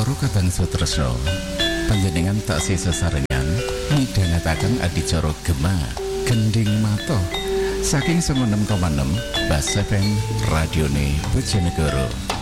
Para kadang sutresna, panjenengan taksih sesarengan midhangetaken adicara Gema Gending Mata saking 96,6 Bas FM Radione Bojonegoro.